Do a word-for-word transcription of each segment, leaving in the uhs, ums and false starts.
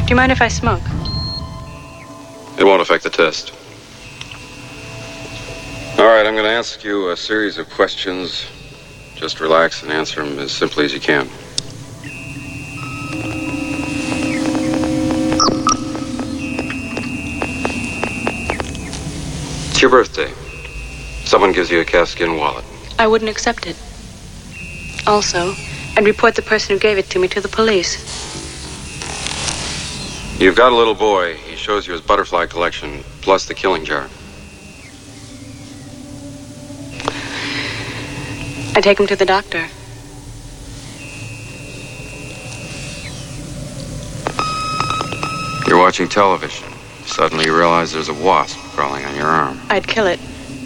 you mind if I smoke? It won't affect the test. All right, I'm going to ask you a series of questions. Just relax and answer them as simply as you can. It's your birthday. Someone gives you a calfskin wallet. I wouldn't accept it. Also, I'd report the person who gave it to me to the police. You've got a little boy. He shows you his butterfly collection, plus the killing jar. I take him to the doctor. You're watching television. Suddenly you realize there's a wasp crawling on your arm. I'd kill it.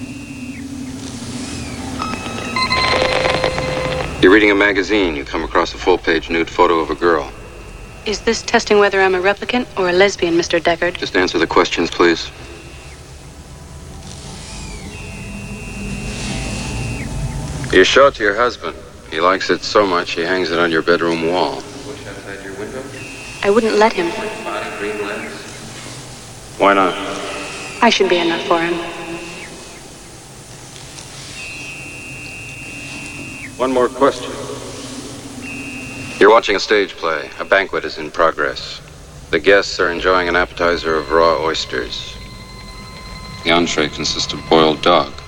You're reading a magazine. You come across a full-page nude photo of a girl. Is this testing whether I'm a replicant or a lesbian, Mister Deckard? Just answer the questions, please. You show it to your husband. He likes it so much he hangs it on your bedroom wall. Push outside your window? I wouldn't let him. Body, green lens. Why not? I should be enough for him. One more question. You're watching a stage play. A banquet is in progress. The guests are enjoying an appetizer of raw oysters. The entree consists of boiled dog.